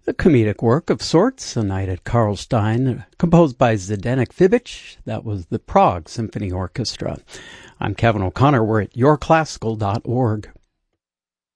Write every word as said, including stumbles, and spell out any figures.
A comedic work of sorts, A Night at Karlstein, composed by Zdenek Fibic. That was the Prague Symphony Orchestra. I'm Kevin O'Connor. We're at your classical dot org.